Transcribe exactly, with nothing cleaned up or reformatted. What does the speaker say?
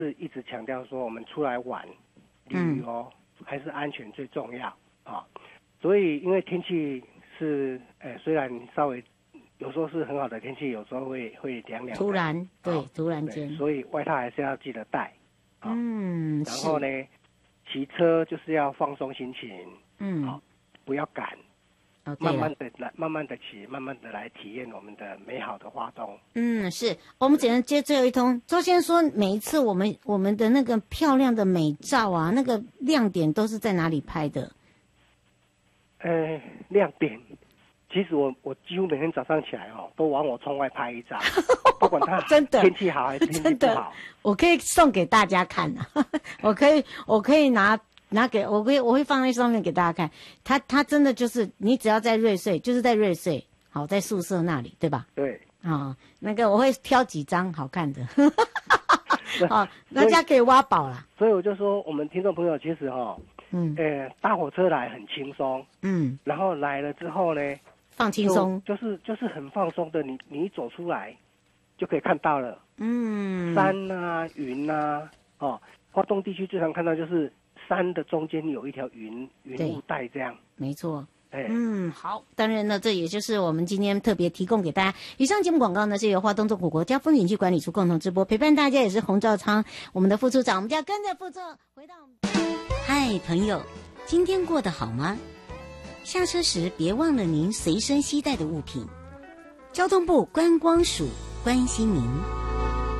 是一直强调说，我们出来玩旅游、嗯、还是安全最重要啊。所以因为天气是，呃，虽然稍微有时候是很好的天气，有时候会会凉凉的， 突然对、 哦， 突然间， 所以外套还是要记得带。哦、 嗯， 然后呢，骑车就是要放松心情， 嗯， 哦、不要赶。 哦、 慢慢的来，慢慢的骑，慢慢的来体验我们的美好的花东。 嗯，是我们只能接最后一通。周先生说，每一次我们我们的那个漂亮的美照啊，那个亮点都是在哪里拍的？ 呃，亮点，其实我我几乎每天早上起来哦，都往我窗外拍一张，不管它真的天气好还是天气不好， 我可以送给大家看啊，我可以我可以拿。拿给我会我会放在上面给大家看，他他真的就是你只要在瑞穗，就是在瑞穗，好在宿舍那里，对吧？ 对， 啊、哦，那个我会挑几张好看的，好，大家可以挖宝啦。 所以我就说，我们听众朋友其实哈、哦， 嗯， 呃，搭火车来很轻松， 嗯， 然后来了之后呢， 放轻松， 就、就是就是很放松的，你你一走出来就可以看到了， 嗯， 山啊云啊，哦，花东地区最常看到就是。山的中间有一条云云雾带，这样没错。 哎， 嗯，好，当然呢，这也就是我们今天特别提供给大家。以上节目广告呢是由花东纵谷国家风景区管理处共同直播，陪伴大家也是洪兆昌，我们的副处长，我们就要跟着副处回到我们。嗨，朋友，今天过得好吗？下车时别忘了您随身携带的物品。交通部观光署关心您。